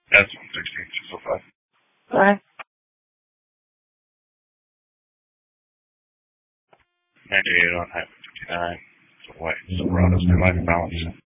That's 116, 605. Okay. 98 on Highway 59. So white Silverado's new life balance.